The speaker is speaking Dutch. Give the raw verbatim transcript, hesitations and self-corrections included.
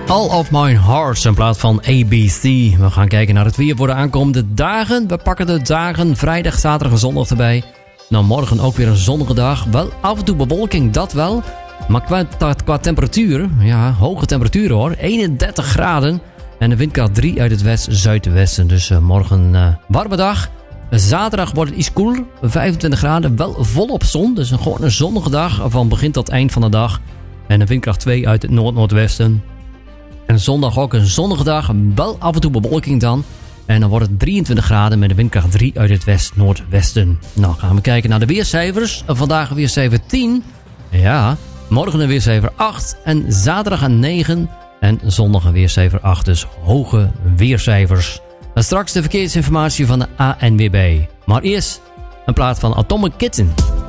All of My Heart, in plaats van A B C. We gaan kijken naar het weer voor de aankomende dagen. We pakken de dagen vrijdag, zaterdag en zondag erbij. Nou, morgen ook weer een zonnige dag. Wel af en toe bewolking, dat wel. Maar qua, qua temperatuur, ja, hoge temperaturen hoor. eenendertig graden. En de windkracht drie uit het west-zuidwesten. Dus uh, morgen een uh, warme dag. Zaterdag wordt het iets koeler. vijfentwintig graden, wel volop zon. Dus een, gewoon een zonnige dag van begin tot eind van de dag. En een windkracht twee uit het noord-noordwesten. En zondag ook een zonnige dag. Wel af en toe bewolking dan. En dan wordt het drieëntwintig graden met een windkracht drie uit het west-noordwesten. Nou, gaan we kijken naar de weercijfers. Vandaag weercijfer tien. Ja, morgen een weercijfer acht. En zaterdag een negen. En zondag een weercijfer acht. Dus hoge weercijfers. En straks de verkeersinformatie van de A N W B. Maar eerst een plaat van Atomic Kitten.